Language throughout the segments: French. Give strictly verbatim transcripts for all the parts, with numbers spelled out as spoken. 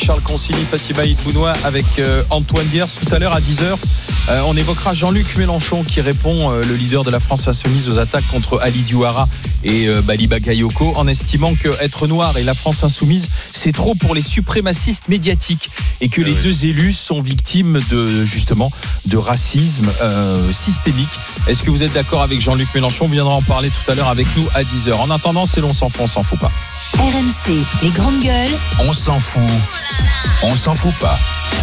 Charles Consigny, Fatima Idbounois avec euh, Antoine Diers. Tout à l'heure à dix heures, euh, on évoquera Jean-Luc Mélenchon qui répond, euh, le leader de la France Insoumise, aux attaques contre Ali Diouara et euh, Bali Bakayoko, en estimant que être noir et la France Insoumise, c'est trop pour les suprémacistes médiatiques et que ah les oui. deux élus sont victimes de, justement, de racisme euh, systémique. Est-ce que vous êtes d'accord avec Jean-Luc Mélenchon? On viendra en parler tout à l'heure avec nous à dix heures. En attendant, c'est l'on s'en fout, on s'en fout pas. R M C, les grandes gueules. On s'en fout. On s'en fout pas.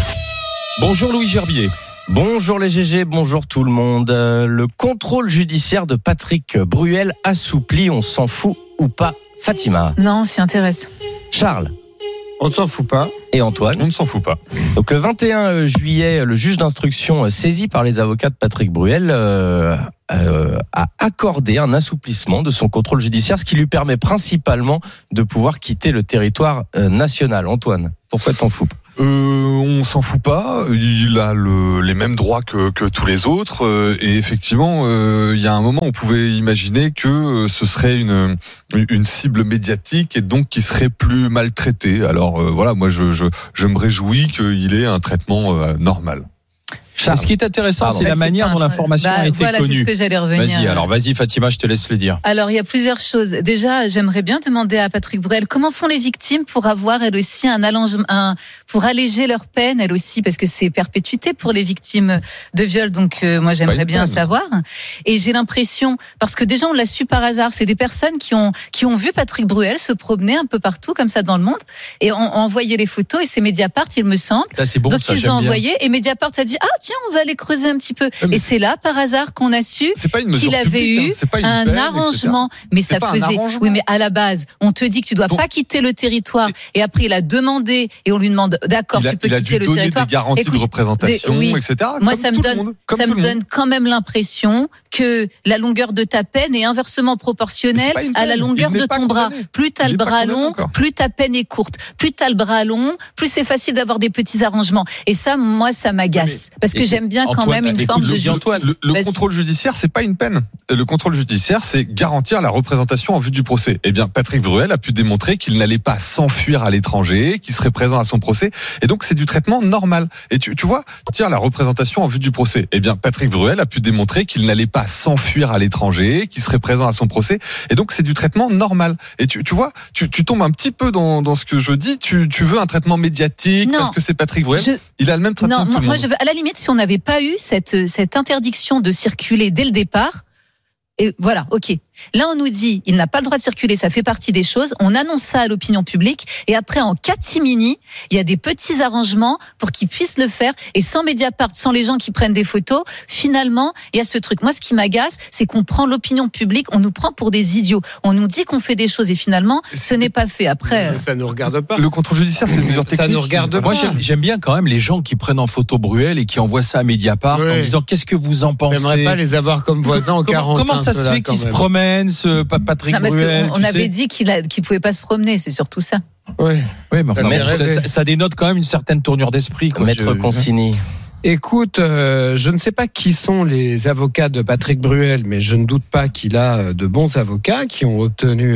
Bonjour Louis Gerbier. Bonjour les G G, bonjour tout le monde. Le contrôle judiciaire de Patrick Bruel assoupli, on s'en fout ou pas? Fatima? Non, on s'y intéresse. Charles? On ne s'en fout pas. Et Antoine? On ne s'en fout pas. Donc le vingt et un juillet, le juge d'instruction saisi par les avocats de Patrick Bruel euh, euh, a accordé un assouplissement de son contrôle judiciaire, ce qui lui permet principalement de pouvoir quitter le territoire euh, national. Antoine, pourquoi t'en fous pas? Euh, on s'en fout pas. Il a le, les mêmes droits que, que tous les autres. Euh, et effectivement, euh, il y a un moment où on pouvait imaginer que euh, ce serait une, une cible médiatique et donc qui serait plus maltraité. Alors euh, voilà, moi je, je, je me réjouis qu'il ait un traitement euh, normal. Charles. Ce qui est intéressant, Pardon. c'est bah, la c'est manière dont l'information bah, a été voilà, connue. C'est ce que j'allais revenir. Vas-y, alors vas-y Fatima, je te laisse le dire. Alors il y a plusieurs choses. Déjà, j'aimerais bien demander à Patrick Bruel comment font les victimes pour avoir elles aussi un allongement, un, pour alléger leur peine, elles aussi, parce que c'est perpétuité pour les victimes de viol. Donc euh, moi j'aimerais bien peine. savoir. Et j'ai l'impression, parce que déjà on l'a su par hasard, c'est des personnes qui ont qui ont vu Patrick Bruel se promener un peu partout comme ça dans le monde et ont, ont envoyé les photos. Et c'est Mediapart, il me semble. Là, c'est bon, Donc ça, ils ont bien. envoyé et Mediapart a dit ah tiens on va aller creuser un petit peu. Mais et c'est là, par hasard, qu'on a su qu'il avait publique, eu hein. un peine, arrangement. et cetera. Mais c'est ça faisait. Oui, mais à la base, on te dit que tu dois Donc, pas quitter le territoire. Et après, il a demandé et on lui demande, d'accord, a, tu peux quitter le territoire. Il a dû donner des garanties Écoute, de représentation, des, oui. et cetera. Moi, comme ça me donne, monde, ça me donne quand même l'impression que la longueur de ta peine est inversement proportionnelle à la longueur de ton bras. Plus t'as le bras long, plus ta peine est courte. Plus t'as le bras long, plus c'est facile d'avoir des petits arrangements. Et ça, moi, ça m'agace. Parce que j'aime bien quand même une forme de justice. Le, le contrôle judiciaire, c'est pas une peine. Le contrôle judiciaire, c'est garantir la représentation en vue du procès. Eh bien, Patrick Bruel a pu démontrer qu'il n'allait pas s'enfuir à l'étranger, qu'il serait présent à son procès. Et donc, c'est du traitement normal. Et tu, tu vois, tiens, la représentation en vue du procès. Eh bien, Patrick Bruel a pu démontrer qu'il n'allait pas s'enfuir à l'étranger, qu'il serait présent à son procès. Et donc, c'est du traitement normal. Et tu, tu vois, tu, tu tombes un petit peu dans, dans ce que je dis. Tu, tu veux un traitement médiatique non, parce que c'est Patrick Bruel. Je... Il a le même traitement non, que tout moi, le moi monde. Je veux, à la limite, si on n'avait pas eu cette, cette interdiction de circuler dès le départ, et voilà, ok. Là, on nous dit, il n'a pas le droit de circuler, ça fait partie des choses. On annonce ça à l'opinion publique. Et après, en catimini, il y a des petits arrangements pour qu'ils puissent le faire. Et sans Mediapart, sans les gens qui prennent des photos, finalement, il y a ce truc. Moi, ce qui m'agace, c'est qu'on prend l'opinion publique, on nous prend pour des idiots. On nous dit qu'on fait des choses et finalement, ce n'est pas fait. Après, ça ne nous regarde pas. Le contrôle judiciaire, c'est une mesure technique. Ça ne nous regarde pas. Moi, j'aime, j'aime bien quand même les gens qui prennent en photo Bruel et qui envoient ça à Mediapart oui. en disant qu'est-ce que vous en pensez. J'aimerais pas les avoir comme voisins en quarante. Comment ça se fait qu'ils se promènent, ce Patrick non, parce Bruel on, on avait sais. dit qu'il a, qu'il pouvait pas se promener, c'est surtout ça. Oui, oui, mais enfin, bon, ça, ça, ça dénote quand même une certaine tournure d'esprit. Quoi. Maître je... Consigny. Écoute, euh, je ne sais pas qui sont les avocats de Patrick Bruel, mais je ne doute pas qu'il a de bons avocats qui ont obtenu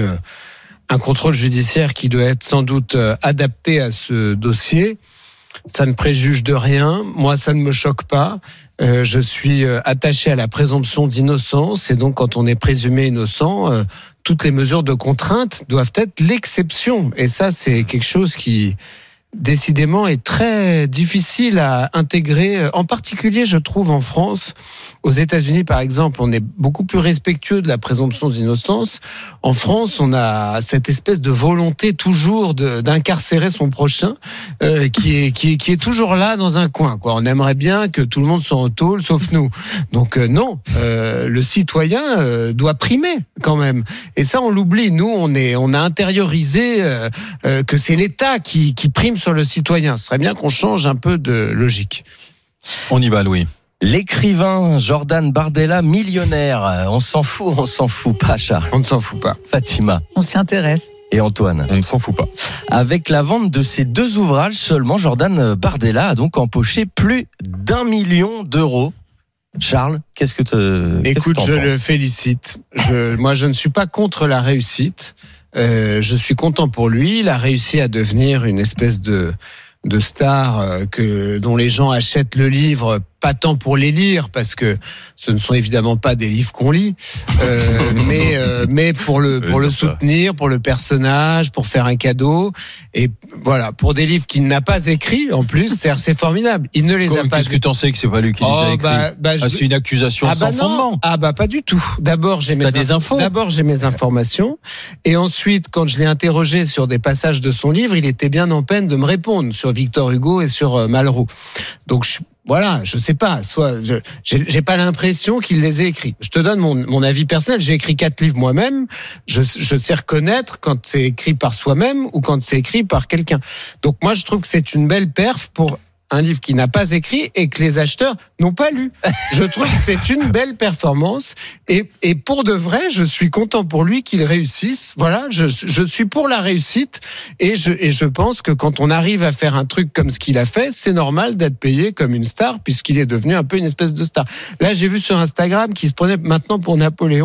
un contrôle judiciaire qui doit être sans doute adapté à ce dossier. Ça ne préjuge de rien. Moi, ça ne me choque pas. Euh, je suis attaché à la présomption d'innocence et donc quand on est présumé innocent, euh, toutes les mesures de contrainte doivent être l'exception. Et ça, c'est quelque chose qui, décidément, est très difficile à intégrer, en particulier, je trouve, en France. Aux États-Unis, par exemple, on est beaucoup plus respectueux de la présomption d'innocence. En France, on a cette espèce de volonté toujours de, d'incarcérer son prochain, euh, qui est qui est qui est toujours là dans un coin, quoi. On aimerait bien que tout le monde soit en tôle, sauf nous. Donc euh, non, euh, le citoyen euh, doit primer quand même. Et ça, on l'oublie. Nous, on est on a intériorisé euh, euh, que c'est l'État qui qui prime sur le citoyen. Ce serait bien qu'on change un peu de logique. On y va, Louis. L'écrivain Jordan Bardella, millionnaire. On s'en fout, on s'en fout pas, Charles. On ne s'en fout pas. Fatima. On s'y intéresse. Et Antoine. On ne s'en fout pas. Avec la vente de ces deux ouvrages seulement, Jordan Bardella a donc empoché plus d'un million d'euros. Charles, qu'est-ce que te... Écoute, qu'est-ce que je penses? le félicite. Je, moi, je ne suis pas contre la réussite. Euh, je suis content pour lui. Il a réussi à devenir une espèce de... de stars euh, que dont les gens achètent le livre. Pas tant pour les lire, parce que ce ne sont évidemment pas des livres qu'on lit, euh, mais euh, mais pour le pour le soutenir, pour le personnage, pour faire un cadeau, et voilà, pour des livres qu'il n'a pas écrits en plus, c'est-à-dire c'est formidable. Il ne les Quoi, a pas. Qu'est-ce que t'en sais que c'est pas lui qui les Oh, a écrits bah, bah, je- ah, c'est une accusation Ah bah sans non. fondement. Ah bah pas du tout. D'abord j'ai mes T'as des infos. D'abord j'ai mes informations, et ensuite quand je l'ai interrogé sur des passages de son livre, il était bien en peine de me répondre sur Victor Hugo et sur euh, Malraux. Donc je Voilà, je sais pas. Soit, je, j'ai, j'ai pas l'impression qu'il les ait écrits. Je te donne mon, mon avis personnel. J'ai écrit quatre livres moi-même. Je, je sais reconnaître quand c'est écrit par soi-même ou quand c'est écrit par quelqu'un. Donc moi, je trouve que c'est une belle perf pour un livre qui n'a pas écrit et que les acheteurs n'ont pas lu. Je trouve que c'est une belle performance, et, et pour de vrai, je suis content pour lui qu'il réussisse. Voilà, je, je suis pour la réussite, et je, et je pense que quand on arrive à faire un truc comme ce qu'il a fait, c'est normal d'être payé comme une star, puisqu'il est devenu un peu une espèce de star. Là, j'ai vu sur Instagram qu'il se prenait maintenant pour Napoléon.